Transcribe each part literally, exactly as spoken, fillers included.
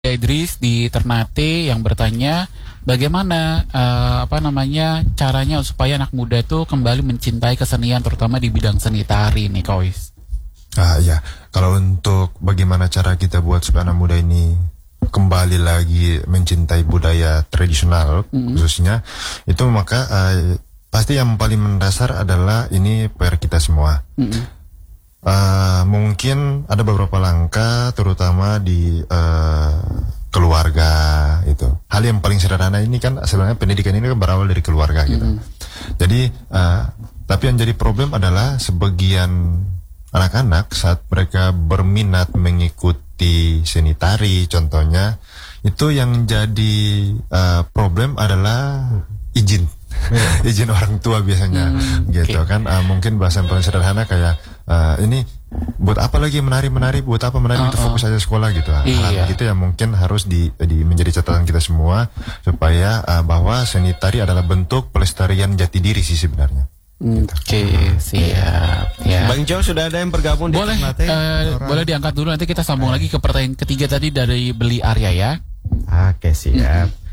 Idris di Ternate yang bertanya bagaimana uh, apa namanya caranya supaya anak muda itu kembali mencintai kesenian terutama di bidang seni tari nih Kois. Ah ya, kalau untuk bagaimana cara kita buat supaya anak muda ini kembali lagi mencintai budaya tradisional mm-hmm. khususnya itu maka uh, pasti yang paling mendasar adalah ini P R kita semua. Mm-hmm. Uh, mungkin ada beberapa langkah terutama di uh, keluarga itu. Hal yang paling sederhana ini kan sebenarnya pendidikan ini kan berawal dari keluarga gitu. Mm-hmm. Jadi uh, tapi yang jadi problem adalah sebagian anak-anak saat mereka berminat mengikuti seni tari contohnya itu yang jadi uh, problem adalah izin. izin orang tua biasanya hmm, gitu okay. kan uh, mungkin bahasan paling sederhana kayak uh, ini buat apa lagi menari-menari buat apa menari itu oh, fokus oh. aja sekolah gitu hal iya. gitu yang mungkin harus di, di menjadi catatan kita semua supaya uh, bahwa seni tari adalah bentuk pelestarian jati diri sih sebenarnya. Oke, okay, siap. Ya. Bang Jo sudah ada yang bergabung di boleh, Ternate? Uh, boleh diangkat dulu nanti kita sambung eh. lagi ke pertanyaan ketiga tadi dari Beli Arya ya. Oke, siap. Hmm.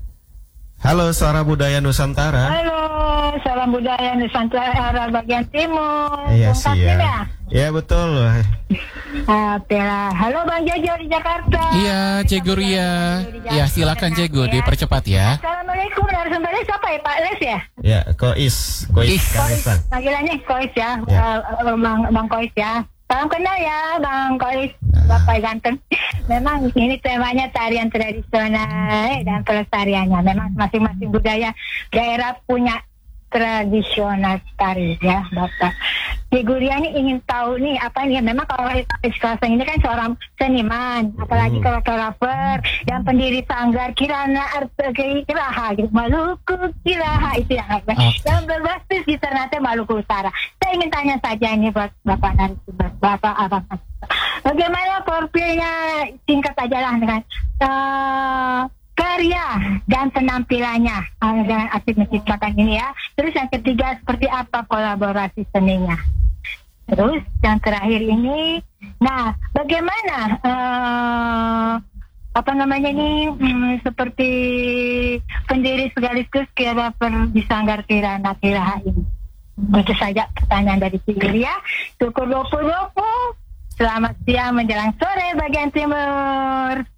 Halo, Suara Budaya Nusantara. Halo, Salam Budaya Nusantara bagian timur. Iya sih ya. Iya betul. Uh, Halo Bang Jojo di Jakarta. Iya, Cegu Ria. Ya silakan Cegu, dipercepat ya. Assalamualaikum, narasumbernya siapa ya Pak Les ya? Ya, Kois. Kois. Kois. Panggilannya Kois ya, ya. Uh, Bang, Bang Kois ya. Salam kenal ya Bang Kois, Bapak ganteng. Memang ini temanya tarian tradisional dan pelestariannya. Memang masing-masing budaya daerah punya tradisional tari ya Bapak. Cegu Ria ini ingin tahu nih apa nih, memang kalau Iskalasan ini kan seorang seniman, apalagi kalau koreografer yang pendiri sanggar Kirana Kiraha gitu, Maluku Kiraha itu yang apa? Oh. Yang berbasis di Ternate Maluku Utara. Saya ingin tanya saja ini buat Bapak dan Bapak Abang. Bagaimana profilnya singkat aja lah dengan uh, karya dan penampilannya uh, dengan aktif menciptakan ini ya. Terus yang ketiga seperti apa kolaborasi seninya. Terus yang terakhir ini, nah bagaimana uh, apa namanya ini hmm, seperti pendiri sekaligus koreografer di Sanggar Kirana Kiraha ini. Itu saja pertanyaan dari Cegu Ria. Syukur dopu-dopu. Selamat siang menjelang sore bagian timur.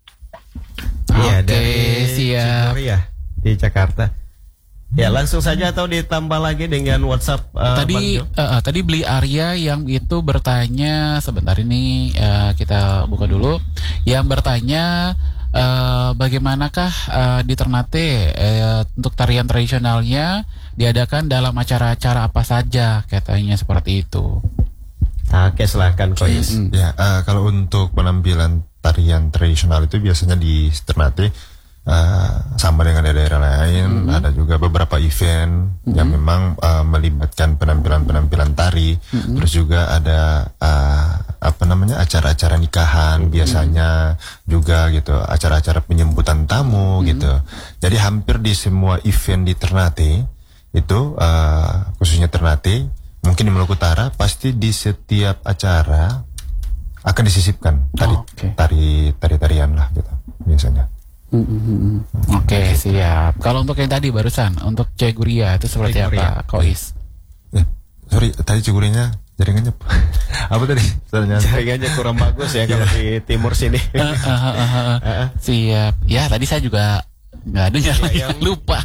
Iya, okay, dari siap. Ya, di Jakarta. Ya, langsung saja atau ditambah lagi dengan WhatsApp uh, Tadi uh, uh, tadi Beli Arya yang itu bertanya sebentar ini uh, kita buka dulu. Yang bertanya uh, bagaimanakah uh, di Ternate uh, untuk tarian tradisionalnya diadakan dalam acara-acara apa saja, katanya seperti itu. Oke, silahkan Kois. Hmm. Ya, uh, kalau untuk penampilan tarian tradisional itu biasanya di Ternate uh, sama dengan daerah lain. Mm-hmm. Ada juga beberapa event mm-hmm. yang memang uh, melibatkan penampilan-penampilan tari. Mm-hmm. Terus juga ada uh, apa namanya acara-acara nikahan mm-hmm. biasanya juga gitu, acara-acara penyambutan tamu mm-hmm. gitu. Jadi hampir di semua event di Ternate itu uh, khususnya Ternate, mungkin di Maluku Utara pasti di setiap acara akan disisipkan tari, oh, okay. tari tari tarian lah gitu biasanya. Mm-hmm. Oke, okay, siap. Kalau untuk yang tadi barusan untuk Cegu Ria itu seperti Cegu Ria. Apa, Kois? Eh, sorry, tadi Cegu Ria jaringannya apa tadi? Jaringannya kurang bagus ya kalau di timur sini. uh, uh, uh, uh, uh. Uh, siap. Ya tadi saya juga nggak dengar lagi, yang... lupa.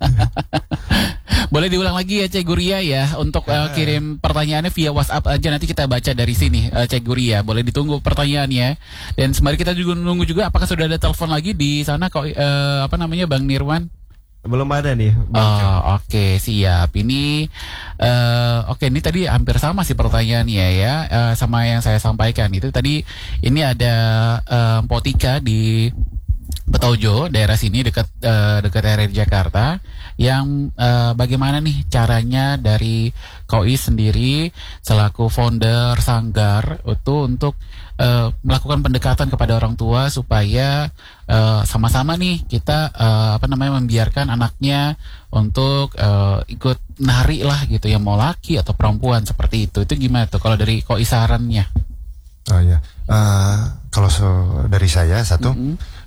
Boleh diulang lagi ya Cegu Ria ya. Untuk uh, kirim pertanyaannya via WhatsApp aja, nanti kita baca dari sini uh, Cegu Ria. Boleh ditunggu pertanyaannya. Dan sembari kita juga nunggu juga apakah sudah ada telepon lagi di sana kok uh, apa namanya Bang Nirwan? Belum ada nih. Oh oke, okay, siap. Ini uh, oke okay, ini tadi hampir sama sih pertanyaannya ya uh, sama yang saya sampaikan. Itu tadi ini ada uh, Potika di Betojo, daerah sini dekat uh, dekat area Jakarta, yang uh, bagaimana nih caranya dari Kois sendiri selaku founder sanggar itu untuk uh, melakukan pendekatan kepada orang tua supaya uh, sama-sama nih kita uh, apa namanya membiarkan anaknya untuk uh, ikut nari lah gitu ya, mau laki atau perempuan seperti itu. Itu gimana tuh kalau dari Kois sarannya? Oh ya, uh, kalau so, dari saya satu. Mm-hmm.